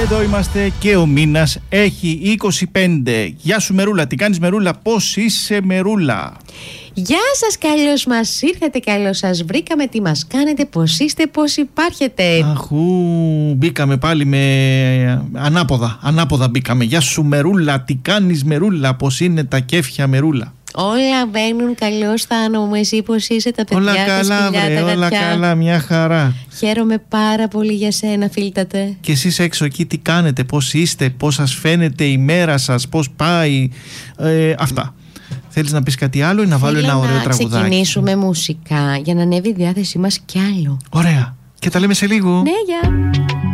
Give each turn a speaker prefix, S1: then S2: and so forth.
S1: Εδώ είμαστε και ο μήνας έχει 25. Γεια σου Μερούλα, τι κάνεις Μερούλα, πώς είσαι Μερούλα?
S2: Γεια σας, καλώς μας ήρθατε, καλώς σας βρήκαμε, τι μας κάνετε, πώς είστε, πώς υπάρχετε?
S1: Αχού, μπήκαμε πάλι με ανάποδα μπήκαμε. Γεια σου Μερούλα, τι κάνεις Μερούλα, πώς είναι τα κέφια Μερούλα?
S2: Όλα μπαίνουν καλώς, Θάνο μου, εσύ πώς είσαι, τα παιδιά,
S1: όλα καλά,
S2: τα σκυλιά,
S1: βρε,
S2: τα
S1: όλα
S2: γατιά?
S1: καλά, μια χαρά.
S2: Χαίρομαι πάρα πολύ για σένα, φίλτατε.
S1: Και εσείς έξω εκεί τι κάνετε, πώς είστε, πώς σας φαίνεται η μέρα σας, πώς πάει, αυτά. Θέλεις να πεις κάτι άλλο ή να βάλω ένα ωραίο τραγουδάκι?
S2: Να ξεκινήσουμε μουσικά για να ανέβει η διάθεσή μας κι άλλο.
S1: Ωραία, και τα λέμε σε λίγο.
S2: Ναι, γεια.